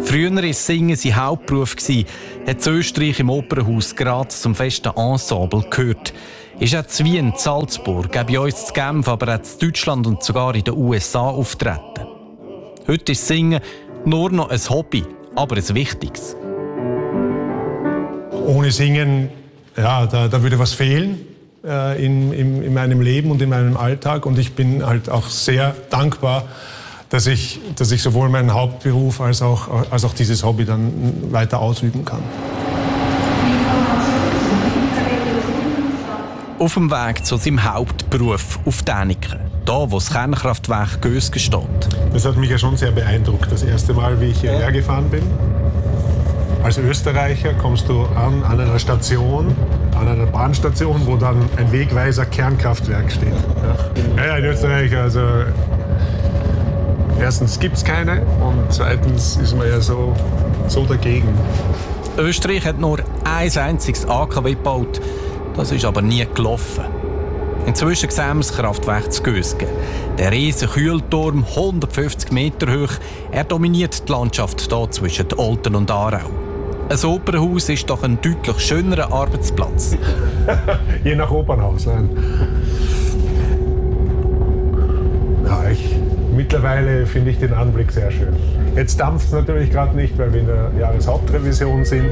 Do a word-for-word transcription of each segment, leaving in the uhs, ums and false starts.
Früher war Singen sein Hauptberuf, hat in Österreich im Opernhaus Graz zum festen Ensemble gehört. Ist auch zu Wien, in Salzburg, auch bei uns zu Genf, aber auch in Deutschland und sogar in den U S A auftreten. Heute ist Singen nur noch ein Hobby, aber ein wichtiges. Ohne Singen, ja, da, da würde was fehlen äh, in, in, in meinem Leben und in meinem Alltag. Und ich bin halt auch sehr dankbar, dass ich, dass ich sowohl meinen Hauptberuf als auch, als auch dieses Hobby dann weiter ausüben kann. Auf dem Weg zu seinem Hauptberuf auf Däniken, da wo das Kernkraftwerk Gösgen steht. Das hat mich ja schon sehr beeindruckt, das erste Mal, wie ich hierher gefahren bin. Als Österreicher kommst du an, an einer Station, an einer Bahnstation, wo dann ein Wegweiser Kernkraftwerk steht. Ja, ja in Österreich, also erstens gibt es keine und zweitens ist man ja so, so dagegen. Österreich hat nur ein einziges A K W gebaut. Das ist aber nie gelaufen. Inzwischen sehen wir das Kraftwerk zu Gösgen. Der riesige Kühlturm, hundertfünfzig Meter hoch, er dominiert die Landschaft hier zwischen Olten und Aarau. Ein Opernhaus ist doch ein deutlich schönerer Arbeitsplatz. Je nach Opernhaus, nein. Ja, ich, mittlerweile finde ich den Anblick sehr schön. Jetzt dampft es natürlich gerade nicht, weil wir in der Jahreshauptrevision sind.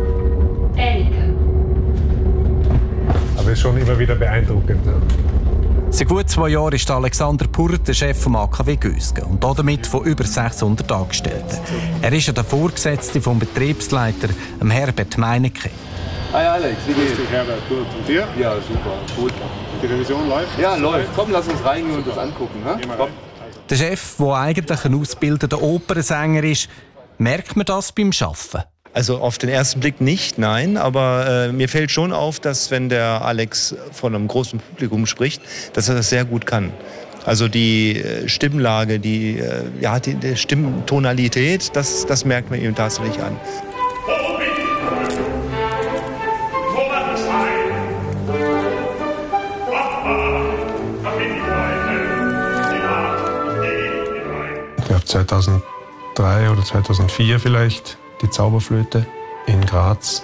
Aber es ist schon immer wieder beeindruckend. Ja. Seit gut zwei Jahren ist Alexander Purrer der Chef vom A K W Gösgen und damit von über sechshundert Angestellten. Er ist ja der Vorgesetzte vom Betriebsleiter, Herbert Meinecke. Hi Alex, wie geht's? Herbert, gut. Und dir? Ja, super, gut. Die Revision läuft? Ja, läuft. Komm, lass uns reingehen und das angucken. Ha? Komm. Der Chef, der eigentlich ein ausgebildeter Opernsänger ist, merkt man das beim Arbeiten? Also auf den ersten Blick nicht, nein, aber äh, mir fällt schon auf, dass wenn der Alex vor einem großen Publikum spricht, dass er das sehr gut kann. Also die äh, Stimmlage, die, äh, ja, die, die Stimmtonalität, das, das merkt man ihm tatsächlich an. Ich glaube zweitausenddrei oder zweitausendvier vielleicht. Die Zauberflöte in Graz.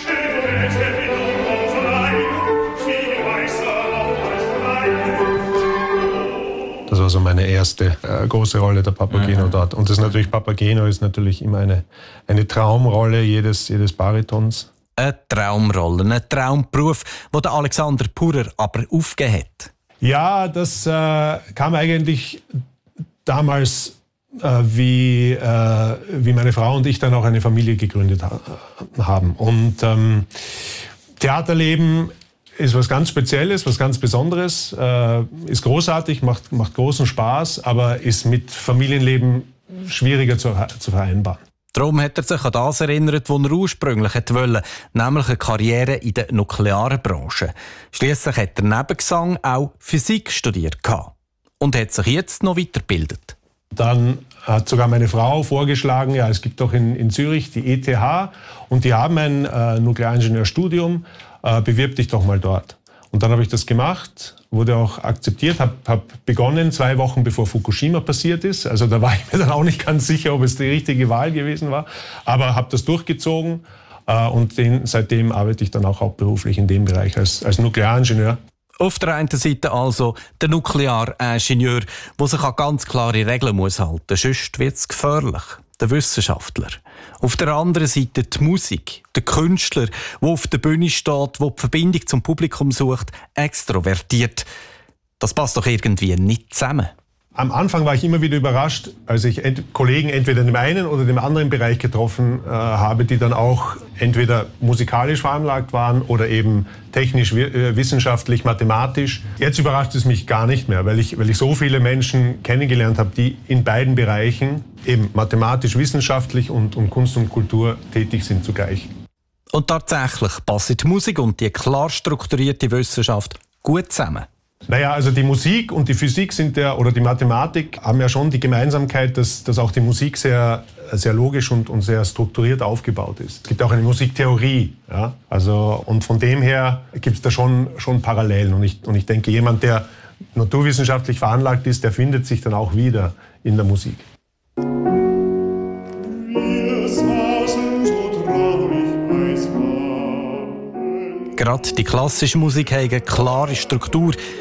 Das war so meine erste äh, große Rolle, der Papageno mhm. dort. Und das ist natürlich, Papageno ist natürlich immer eine, eine Traumrolle jedes, jedes Baritons. Eine Traumrolle, ein Traumberuf, den der Alexander Purrer aber aufgegeben hat. Ja, das äh, kam eigentlich damals, Äh, wie, äh, wie meine Frau und ich dann auch eine Familie gegründet ha haben. Und ähm, Theaterleben ist was ganz Spezielles, was ganz Besonderes, äh, ist großartig, macht, macht großen Spaß, aber ist mit Familienleben schwieriger zu, zu vereinbaren. Darum hat er sich an das erinnert, was er ursprünglich wollte, nämlich eine Karriere in der nuklearen Branche. Schliesslich hat er neben Gesang auch Physik studiert und hat sich jetzt noch weitergebildet. Dann hat sogar meine Frau vorgeschlagen, ja, es gibt doch in, in Zürich die E T H und die haben ein äh, Nuklearingenieurstudium, äh, bewirb dich doch mal dort. Und dann habe ich das gemacht, wurde auch akzeptiert, habe hab begonnen, zwei Wochen bevor Fukushima passiert ist. Also da war ich mir dann auch nicht ganz sicher, ob es die richtige Wahl gewesen war, aber habe das durchgezogen äh, und den, seitdem arbeite ich dann auch hauptberuflich in dem Bereich als, als Nuklearingenieur. Auf der einen Seite also der Nuklearingenieur, der sich an ganz klare Regeln muss halten muss, sonst wird es gefährlich. Der Wissenschaftler. Auf der anderen Seite die Musik, der Künstler, der auf der Bühne steht, der die Verbindung zum Publikum sucht, extrovertiert. Das passt doch irgendwie nicht zusammen. Am Anfang war ich immer wieder überrascht, als ich ent- Kollegen entweder in dem einen oder dem anderen Bereich getroffen äh, habe, die dann auch entweder musikalisch veranlagt waren oder eben technisch, äh, wissenschaftlich, mathematisch. Jetzt überrascht es mich gar nicht mehr, weil ich, weil ich so viele Menschen kennengelernt habe, die in beiden Bereichen, eben mathematisch, wissenschaftlich und, und Kunst und Kultur tätig sind zugleich. Und tatsächlich passen die Musik und die klar strukturierte Wissenschaft gut zusammen. Naja, also die Musik und die Physik sind ja, oder die Mathematik haben ja schon die Gemeinsamkeit, dass, dass auch die Musik sehr, sehr logisch und, und sehr strukturiert aufgebaut ist. Es gibt auch eine Musiktheorie. Ja? Also, und von dem her gibt es da schon, schon Parallelen. Und ich, und ich denke, jemand, der naturwissenschaftlich veranlagt ist, der findet sich dann auch wieder in der Musik. Gerade die klassische Musik hat eine klare Struktur.